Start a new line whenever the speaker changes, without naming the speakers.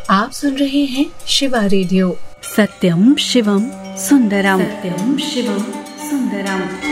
आप सुन रहे हैं शिवा रेडियो।
सत्यम शिवम सुंदरम। सत्यम शिवम सुंदरम।